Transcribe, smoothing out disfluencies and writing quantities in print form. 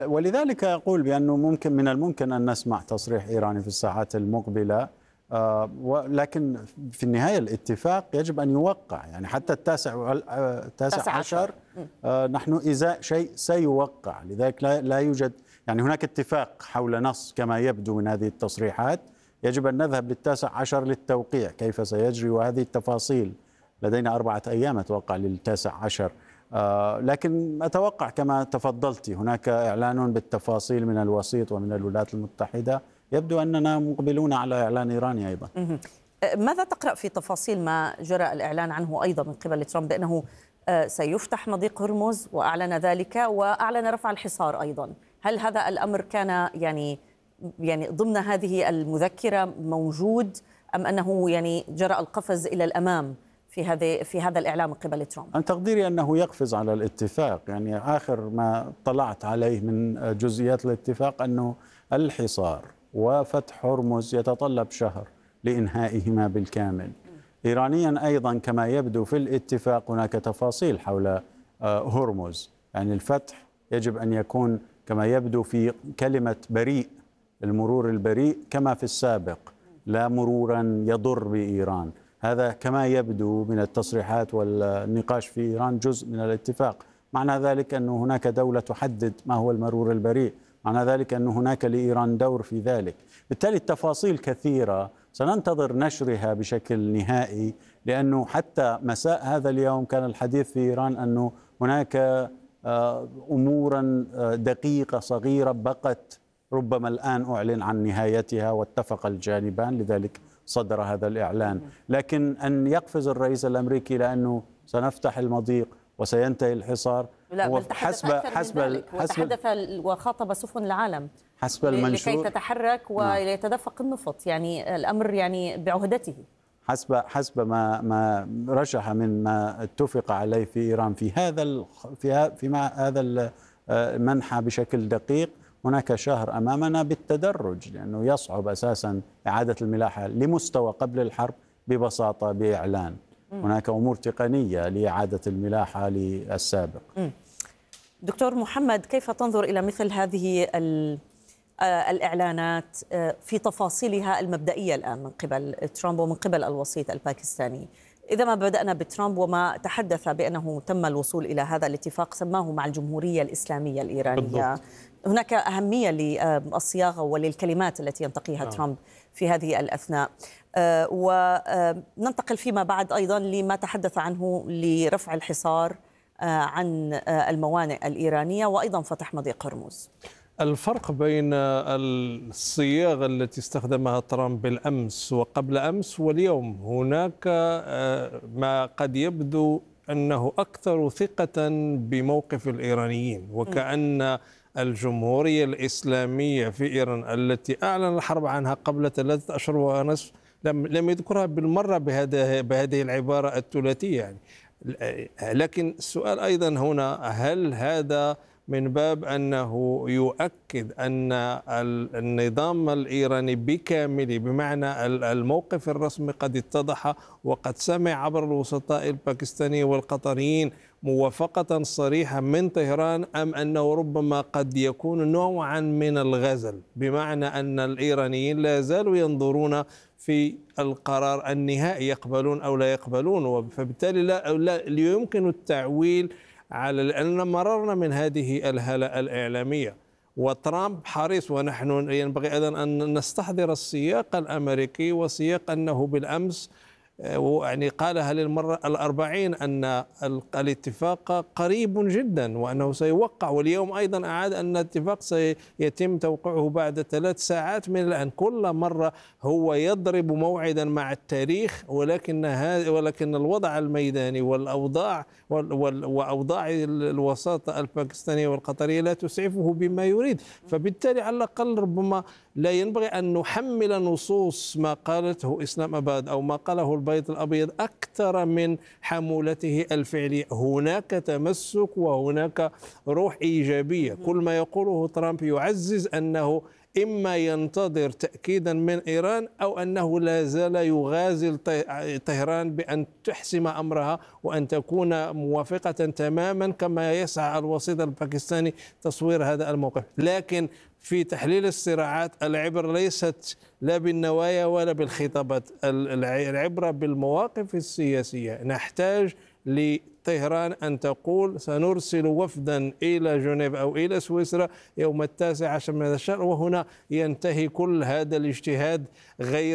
ولذلك أقول بأنه ممكن من الممكن أن نسمع تصريح إيراني في الساعات المقبلة. ولكن في النهاية الاتفاق يجب أن يوقع، يعني حتى التاسع عشر نحن إزاء شيء سيوقع. لذلك لا يوجد، يعني هناك اتفاق حول نص كما يبدو من هذه التصريحات. يجب أن نذهب للتاسع عشر للتوقيع كيف سيجري، وهذه التفاصيل لدينا 4 أيام أتوقع للتاسع عشر. لكن أتوقع كما تفضلت هناك إعلان بالتفاصيل من الوسيط ومن الولايات المتحدة. يبدو أننا مقبلون على إعلان إيراني أيضا. ماذا تقرأ في تفاصيل ما جرى الإعلان عنه أيضا من قبل ترامب بأنه سيفتح مضيق هرمز، وأعلن ذلك وأعلن رفع الحصار أيضا؟ هل هذا الأمر كان يعني ضمن هذه المذكرة موجود، أم أنه يعني جرى القفز إلى الأمام في هذا الإعلان من قبل ترامب؟ أنا تقديري أنه يقفز على الاتفاق. يعني آخر ما طلعت عليه من جزئيات الاتفاق أنه الحصار وفتح هرمز يتطلب شهر لإنهائهما بالكامل. إيرانيا أيضا كما يبدو في الاتفاق هناك تفاصيل حول هرمز، يعني الفتح يجب أن يكون كما يبدو في كلمة بريء، المرور البريء كما في السابق، لا مرورا يضر بإيران. هذا كما يبدو من التصريحات والنقاش في إيران جزء من الاتفاق. معنى ذلك أن هناك دولة تحدد ما هو المرور البريء، معنى ذلك أن هناك لإيران دور في ذلك. بالتالي التفاصيل كثيرة سننتظر نشرها بشكل نهائي، لأنه حتى مساء هذا اليوم كان الحديث في إيران أنه هناك أمورا دقيقة صغيرة بقت ربما الآن أعلن عن نهايتها واتفق الجانبان، لذلك صدر هذا الإعلان. لكن أن يقفز الرئيس الأمريكي لأنه سنفتح المضيق وسينتهي الحصار، لا، بل تحدث وخاطب سفن العالم حسب المنشور لكي تتحرك وليتدفق النفط. يعني الأمر يعني بعهدته حسب ما رشح من ما اتفق عليه في إيران في هذا المنحى بشكل دقيق. هناك شهر أمامنا بالتدرج، لأنه يصعب أساسا إعادة الملاحة لمستوى قبل الحرب ببساطة بإعلان. هناك أمور تقنية لإعادة الملاحة للسابق. دكتور محمد، كيف تنظر إلى مثل هذه الإعلانات في تفاصيلها المبدئية الآن من قبل ترامب ومن قبل الوسيط الباكستاني؟ إذا ما بدأنا بترامب وما تحدث بأنه تم الوصول إلى هذا الاتفاق سماه مع الجمهورية الإسلامية الإيرانية بالضبط. هناك أهمية للصياغة وللكلمات التي ينتقيها ترامب في هذه الأثناء. وننتقل فيما بعد أيضا لما تحدث عنه لرفع الحصار عن الموانئ الإيرانية وأيضا فتح مضيق هرمز. الفرق بين الصياغة التي استخدمها ترامب بالأمس وقبل أمس واليوم، هناك ما قد يبدو أنه أكثر ثقة بموقف الإيرانيين، وكأن الجمهورية الإسلامية في إيران التي أعلن الحرب عنها قبل 3 أشهر ونصف لم يذكرها بالمرة بهذه العبارة الثلاثية يعني. لكن السؤال أيضا هنا، هل هذا من باب أنه يؤكد أن النظام الإيراني بكامله بمعنى الموقف الرسمي قد اتضح وقد سمع عبر الوسطاء الباكستانيين والقطريين موافقة صريحة من طهران، أم أنه ربما قد يكون نوعا من الغزل، بمعنى أن الإيرانيين لا زالوا ينظرون في القرار النهائي يقبلون أو لا يقبلون، فبالتالي لا يمكن التعويل على، لأننا مررنا من هذه الهالة الإعلامية وترامب حريص، ونحن ينبغي أيضا أن نستحضر السياق الأمريكي وسياق أنه بالأمس يعني قالها للمرة 40 أن الاتفاق قريب جدا وأنه سيوقع، واليوم أيضا أعاد أن الاتفاق سيتم توقيعه بعد 3 ساعات من الآن. كل مرة هو يضرب موعدا مع التاريخ، ولكن الوضع الميداني والأوضاع وأوضاع الوساطة الباكستانية والقطرية لا تسعفه بما يريد. فبالتالي على الأقل ربما لا ينبغي أن نحمل نصوص ما قالته إسلام أباد أو ما قاله البيت الأبيض أكثر من حمولته الفعلية. هناك تمسك وهناك روح إيجابية. كل ما يقوله ترامب يعزز أنه إما ينتظر تأكيدا من إيران أو أنه لا زال يغازل طهران بأن تحسم أمرها وأن تكون موافقة تماما كما يسعى الوسيط الباكستاني تصوير هذا الموقف. لكن في تحليل الصراعات العبرة ليست لا بالنوايا ولا بالخطابات، العبرة بالمواقف السياسية. نحتاج لطهران أن تقول سنرسل وفدا إلى جنيف أو إلى سويسرا يوم 19 من هذا الشهر، وهنا ينتهي كل هذا الاجتهاد غير